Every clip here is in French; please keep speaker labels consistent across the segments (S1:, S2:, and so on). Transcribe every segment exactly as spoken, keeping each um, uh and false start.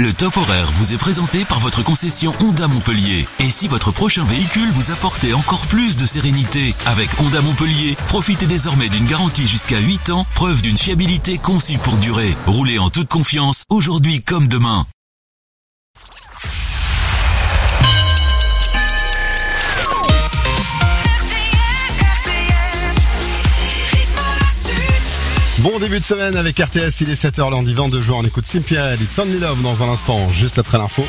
S1: Le top horaire vous est présenté par votre concession Honda Montpellier. Et si votre prochain véhicule vous apportait encore plus de sérénité? Avec Honda Montpellier, profitez désormais d'une garantie jusqu'à huit ans, preuve d'une fiabilité conçue pour durer. Roulez en toute confiance, aujourd'hui comme demain.
S2: Bon début de semaine avec R T S, il est sept heures lundi vingt-deux juin, on écoute Simply Red, It's Only Love dans un instant, juste après l'info.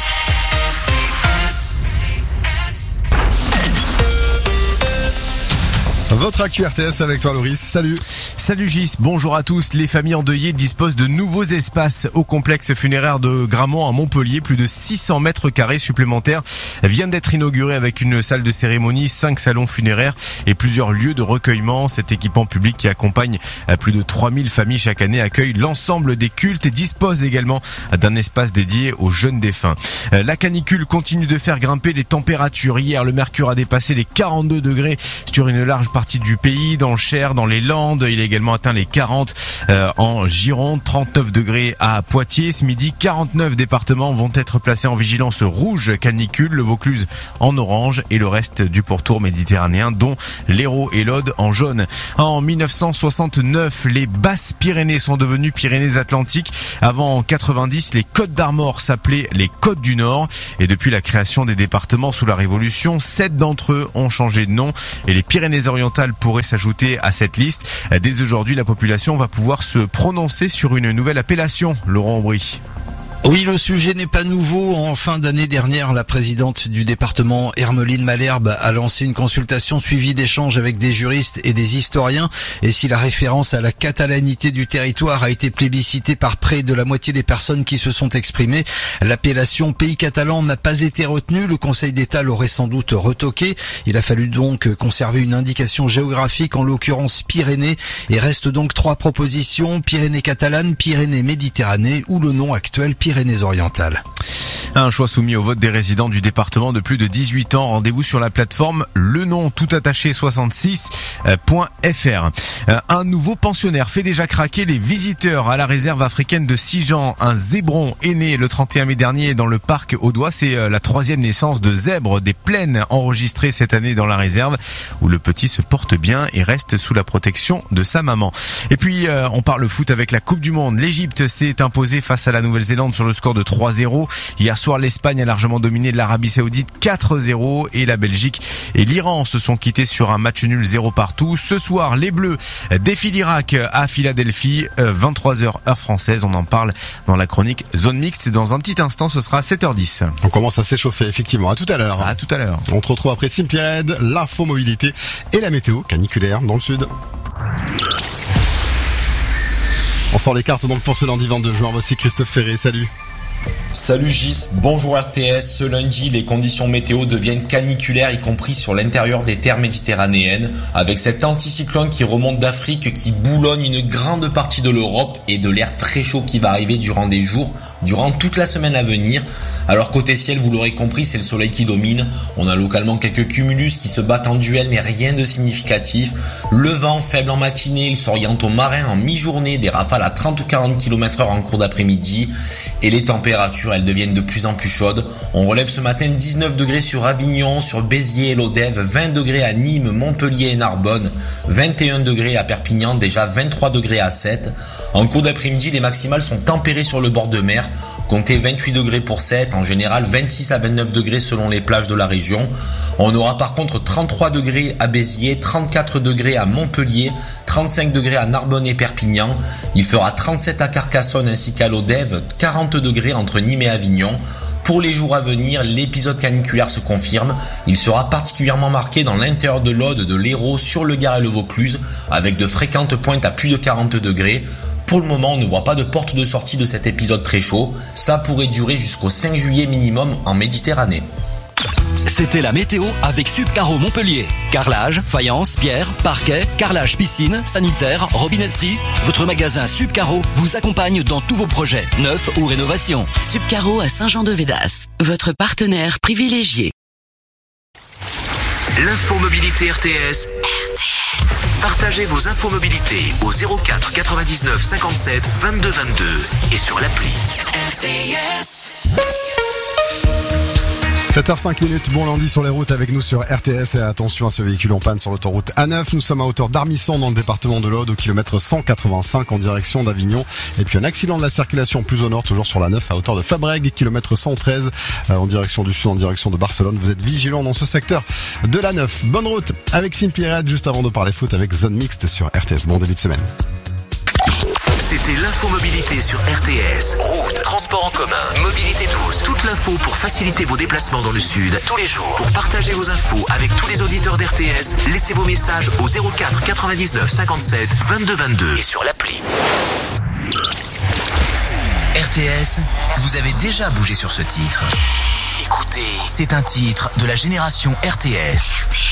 S2: Votre actu R T S avec toi Loris, salut.
S3: Salut Gis, bonjour à tous. Les familles endeuillées disposent de nouveaux espaces au complexe funéraire de Gramont à Montpellier. Plus de six cents mètres carrés supplémentaires viennent d'être inaugurés avec une salle de cérémonie, cinq salons funéraires et plusieurs lieux de recueillement. Cet équipement public qui accompagne plus de trois mille familles chaque année accueille l'ensemble des cultes et dispose également d'un espace dédié aux jeunes défunts. La canicule continue de faire grimper les températures. Hier, le mercure a dépassé les quarante-deux degrés sur une large partie du pays, dans le Cher, dans les Landes. Il a également atteint les quarante euh, en Gironde, trente-neuf degrés à Poitiers. Ce midi, quarante-neuf départements vont être placés en vigilance rouge canicule, le Vaucluse en orange et le reste du pourtour méditerranéen, dont l'Hérault et l'Aude en jaune. En mille neuf cent soixante-neuf, les Basses-Pyrénées sont devenues Pyrénées-Atlantiques. Avant en quatre-vingt-dix, les Côtes d'Armor s'appelaient les Côtes du Nord. Et depuis la création des départements sous la Révolution, sept d'entre eux ont changé de nom. Et les Pyrénées-Orientales pourraient s'ajouter à cette liste. Dès aujourd'hui, la population va pouvoir se prononcer sur une nouvelle appellation. Laurent Aubry.
S4: Oui, le sujet n'est pas nouveau. En fin d'année dernière, la présidente du département, Hermeline Malherbe, a lancé une consultation suivie d'échanges avec des juristes et des historiens. Et si la référence à la catalanité du territoire a été plébiscitée par près de la moitié des personnes qui se sont exprimées, l'appellation pays catalan n'a pas été retenue. Le Conseil d'État l'aurait sans doute retoqué. Il a fallu donc conserver une indication géographique, en l'occurrence Pyrénées. Et reste donc trois propositions: Pyrénées catalanes, Pyrénées Méditerranée ou le nom actuel Pyrénées Pyrénées-Orientales.
S3: Un choix soumis au vote des résidents du département de plus de dix-huit ans. Rendez-vous sur la plateforme le nom tout attaché soixante-six point f r. Un nouveau pensionnaire fait déjà craquer les visiteurs à la réserve africaine de Sijan. Un zébron est né le trente et un mai dernier dans le parc Audois. C'est la troisième naissance de zèbre des plaines enregistrée cette année dans la réserve, où le petit se porte bien et reste sous la protection de sa maman. Et puis on parle foot avec la Coupe du Monde. L'Égypte s'est imposée face à la Nouvelle-Zélande sur le score de trois zéro. Hier soir, l'Espagne a largement dominé l'Arabie Saoudite quatre zéro et la Belgique et l'Iran se sont quittés sur un match nul zéro partout. Ce soir, les Bleus défient l'Irak à Philadelphie, vingt-trois heures heure française. On en parle dans la chronique Zone Mixte. Dans un petit instant, ce sera sept heures dix.
S2: On commence à s'échauffer, effectivement. À tout à l'heure.
S3: À tout à l'heure.
S2: On te retrouve après Simply Red, l'info mobilité et la météo caniculaire dans le sud. On sort les cartes donc pour ce lundi vingt-deux juin. Voici Christophe Ferré, salut.
S5: Salut Gis, bonjour R T S. Ce lundi, les conditions météo deviennent caniculaires, y compris sur l'intérieur des terres méditerranéennes, avec cet anticyclone qui remonte d'Afrique, qui boulonne une grande partie de l'Europe et de l'air très chaud qui va arriver durant des jours, durant toute la semaine à venir. Alors côté ciel, vous l'aurez compris, c'est le soleil qui domine. On a localement quelques cumulus qui se battent en duel, mais rien de significatif. Le vent faible en matinée, il s'oriente au marin en mi-journée, des rafales à trente ou quarante kilomètres heure en cours d'après-midi. Et les températures, elles deviennent de plus en plus chaudes. On relève ce matin dix-neuf degrés sur Avignon, sur Béziers et l'Odève, vingt degrés à Nîmes, Montpellier et Narbonne, vingt et un degrés à Perpignan, déjà vingt-trois degrés à Sète. En cours d'après-midi, les maximales sont tempérées sur le bord de mer. Comptez vingt-huit degrés pour Sète, en général vingt-six à vingt-neuf degrés selon les plages de la région. On aura par contre trente-trois degrés à Béziers, trente-quatre degrés à Montpellier, trente-cinq degrés à Narbonne et Perpignan. Il fera trente-sept à Carcassonne ainsi qu'à l'Odève, quarante degrés entre Nîmes et Avignon. Pour les jours à venir, l'épisode caniculaire se confirme. Il sera particulièrement marqué dans l'intérieur de l'Aude, de l'Hérault, sur le Gard et le Vaucluse, avec de fréquentes pointes à plus de quarante degrés. Pour le moment, on ne voit pas de porte de sortie de cet épisode très chaud. Ça pourrait durer jusqu'au cinq juillet minimum en Méditerranée.
S1: C'était la météo avec Subcaro Montpellier. Carrelage, faïence, pierre, parquet, carrelage piscine, sanitaire, robinetterie. Votre magasin Subcaro vous accompagne dans tous vos projets, neufs ou rénovations.
S6: Subcaro à Saint-Jean-de-Védas, votre partenaire privilégié.
S7: L'info mobilité R T S. R T S. Partagez vos infos mobilité au zéro quatre quatre-vingt-dix-neuf cinquante-sept vingt-deux vingt-deux et sur l'appli.
S6: R T S.
S2: sept heures cinq, bon lundi sur les routes avec nous sur R T S et attention à ce véhicule en panne sur l'autoroute A neuf. Nous sommes à hauteur d'Armisson dans le département de l'Aude au kilomètre cent quatre-vingt-cinq en direction d'Avignon. Et puis un accident de la circulation plus au nord, toujours sur la neuf à hauteur de Fabrègues, kilomètre cent treize euh, en direction du sud, en direction de Barcelone. Vous êtes vigilants dans ce secteur de la neuf. Bonne route avec Simpirad juste avant de parler foot avec Zone Mixte sur R T S. Bon début de semaine.
S7: C'était l'infomobilité sur R T S. Route, transport en commun, mobilité douce. Toute l'info pour faciliter vos déplacements dans le sud tous les jours. Pour partager vos infos avec tous les auditeurs d'R T S, laissez vos messages au zéro quatre quatre-vingt-dix-neuf cinquante-sept vingt-deux vingt-deux et sur l'appli. R T S, vous avez déjà bougé sur ce titre. Écoutez, c'est un titre de la génération R T S.